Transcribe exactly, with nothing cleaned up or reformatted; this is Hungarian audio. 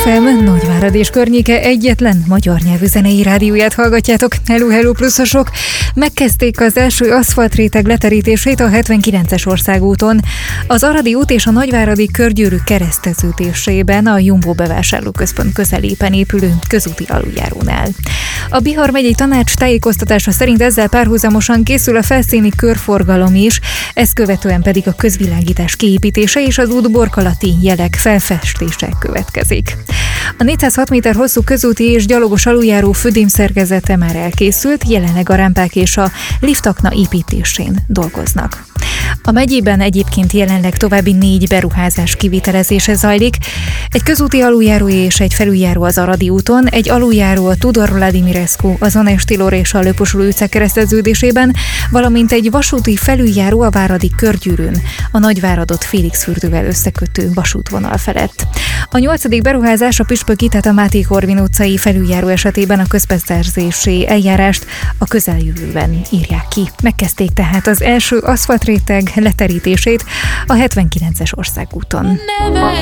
ef em Nagyvárad és környéke egyetlen magyar nyelvű zenei rádióját hallgatjátok. Hello, hello pluszosok! Megkezdték az első aszfaltréteg leterítését a hetvenkilences országúton. Az Aradi út és a Nagyváradi körgyűrű kereszteződésében a Jumbo bevásárlóközpont közelében épülő közúti aluljárónál. A Bihar megyei tanács tájékoztatása szerint ezzel párhuzamosan készül a felszíni körforgalom is, ezt követően pedig a közvilágítás kiépítése és az út borkalati jelek felfestése következik. A négyszázhat méter hosszú közúti és gyalogos aluljáró födémszerkezete már elkészült, jelenleg a rámpák és a liftakna építésén dolgoznak. A megyében egyébként jelenleg további négy beruházás kivitelezése zajlik. Egy közúti aluljáró és egy felüljáró az Aradi úton, egy aluljáró a Tudor Vladimirescu, az Anes Tilor és a Löposuló utca kereszteződésében, valamint egy vasúti felüljáró a Váradi körgyűrűn, a Nagyváradot Félixfürdővel összekötő vasútvonal felett. A nyolcadik beruházás a Püspöki, tehát a Máté Korvin utcai felüljáró esetében a közbeszerzési eljárást a közeljövőben írják ki. Megkezdték tehát az első aszfaltréteg leterítését a hetvenkilences országúton. Never